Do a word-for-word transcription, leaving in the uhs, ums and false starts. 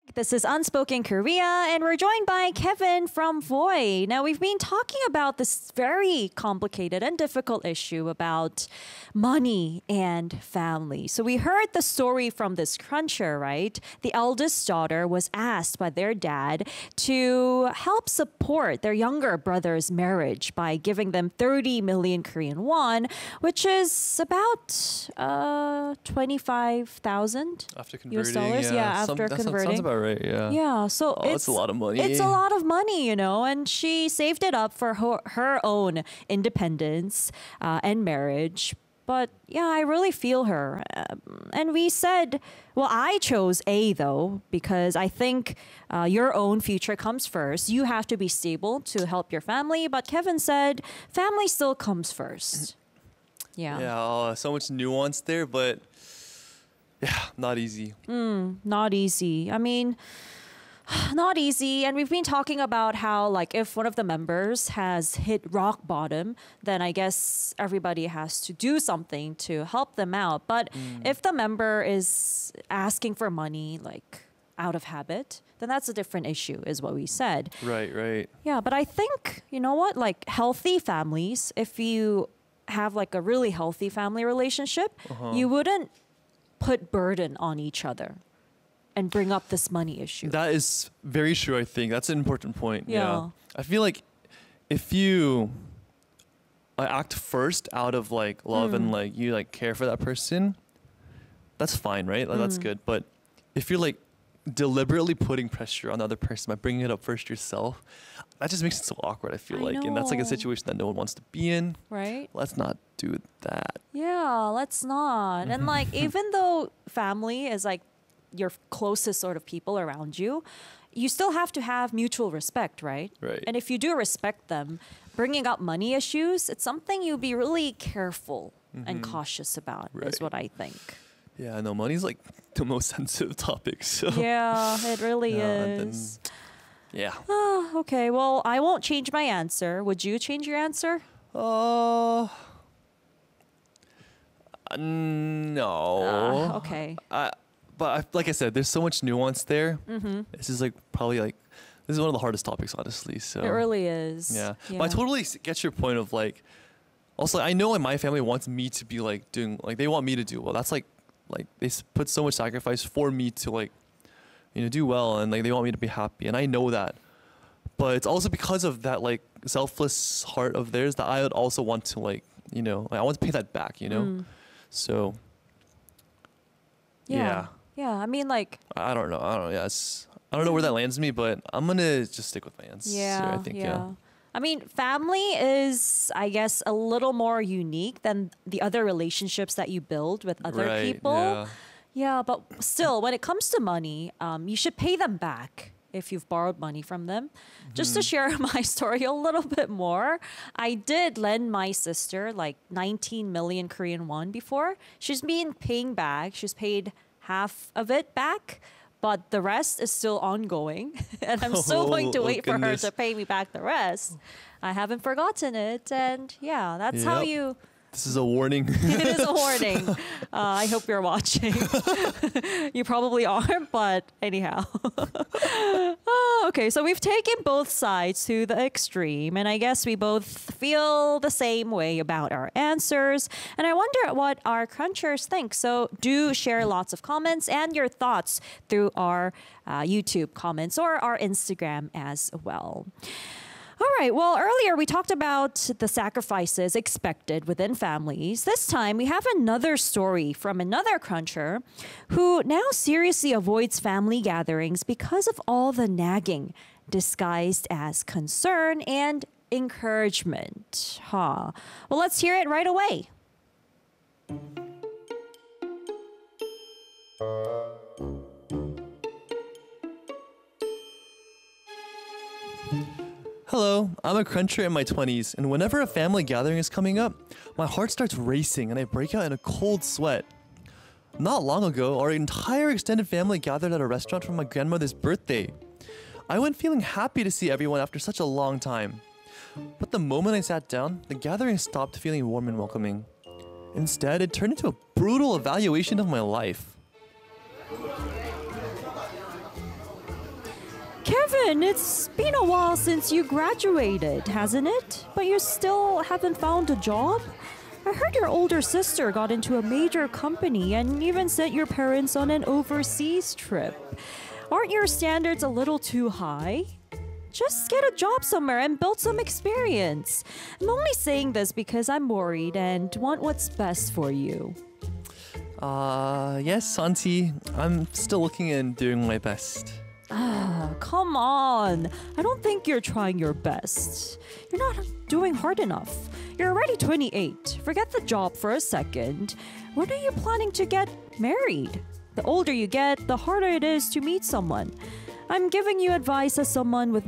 This is Unspoken Korea, and we're joined by Kevin from Voy. Now, we've been talking about this very complicated and difficult issue about money and family. So we heard the story from this cruncher, right? The eldest daughter was asked by their dad to help support their younger brother's marriage by giving them thirty million Korean won, which is about uh, twenty-five thousand after U S converting. dollars. Yeah, Some- after that sounds- converting. Sounds about right. Yeah. Yeah, so Oh, it's that's a lot of money. It's a lot of money, you know, and she saved it up for her, her own independence uh, and marriage. But yeah, I really feel her. Um, and we said, well, I chose A though, because I think uh, your own future comes first. You have to be stable to help your family. But Kevin said, family still comes first. Yeah. Yeah. Oh, so much nuance there, but yeah, not easy. Not easy. I mean, not easy. And we've been talking about how, like, if one of the members has hit rock bottom, then I guess everybody has to do something to help them out. But if the member is asking for money, like, out of habit, then that's a different issue, is what we said. Right. Right. Yeah, but I think, you know what, like, healthy families, if you have, like, a really healthy family relationship, Uh-huh. you wouldn't put burden on each other and bring up this money issue. That is very true. I think that's an important point. Yeah. I feel like if you uh, act first out of like love Mm. and like you like care for that person, that's fine, right? Like, That's Mm. good. But if you're like deliberately putting pressure on the other person by bringing it up first yourself, that just makes it so awkward. I feel I like, and that's like a know. situation that no one wants to be in. Right? Let's not do that. Yeah, let's not. And like, even though family is like your closest sort of people around you, you still have to have mutual respect, right? Right. And if you do respect them, bringing up money issues, it's something you'll be really careful and cautious about, is Right. what I think. Yeah, no, money's like the most sensitive topic. So Yeah, it really Yeah, and then- is. yeah. Ah, okay, well, I won't change my answer. Would you change your answer? Uh, uh, no. Ah, okay. I, but I, like I said, there's so much nuance there. Mm-hmm. This is like probably like this is one of the hardest topics, honestly. So It really is. yeah. But I totally s- get your point of like. Also, I know like my family wants me to be like doing like they want me to do well. That's like like they s- put so much sacrifice for me to like, you know, do well, and like they want me to be happy, and I know that. But it's also because of that like selfless heart of theirs that I would also want to like you know like, I want to pay that back. You know. Mm. So Yeah. yeah. Yeah, I mean, like, I don't know. I don't know. Yeah, it's, I don't know where that lands me, but I'm gonna just stick with my answer. yeah, I think yeah. yeah. I mean, family is, I guess, a little more unique than the other relationships that you build with other Right, people. yeah. Yeah, but still, when it comes to money, um, you should pay them back if you've borrowed money from them. Just Mm-hmm. to share my story a little bit more, I did lend my sister like nineteen million Korean won before. She's been paying back. She's paid half of it back, but the rest is still ongoing. And I'm still going to Oh, wait for her goodness. to pay me back the rest. I haven't forgotten it. And yeah, that's how Yep. you. This is a warning. It is a warning. Uh, I hope you're watching. You probably are, but anyhow. Oh, okay, so we've taken both sides to the extreme, and I guess we both feel the same way about our answers. And I wonder what our crunchers think. So do share lots of comments and your thoughts through our uh, YouTube comments or our Instagram as well. All right. Well, earlier we talked about the sacrifices expected within families. This time we have another story from another cruncher who now seriously avoids family gatherings because of all the nagging disguised as concern and encouragement. Huh. Well, let's hear it right away. Hello, I'm a cruncher in my twenties, and whenever a family gathering is coming up, my heart starts racing and I break out in a cold sweat. Not long ago, our entire extended family gathered at a restaurant for my grandmother's birthday. I went feeling happy to see everyone after such a long time. But the moment I sat down, the gathering stopped feeling warm and welcoming. Instead, it turned into a brutal evaluation of my life. Marvin, it's been a while since you graduated, hasn't it? But you still haven't found a job? I heard your older sister got into a major company and even sent your parents on an overseas trip. Aren't your standards a little too high? Just get a job somewhere and build some experience. I'm only saying this because I'm worried and want what's best for you. Uh, yes, Auntie. I'm still looking and doing my best. Ah, come on. I don't think you're trying your best. You're not doing hard enough. You're already twenty-eight. Forget the job for a second. When are you planning to get married? The older you get, the harder it is to meet someone. I'm giving you advice as someone with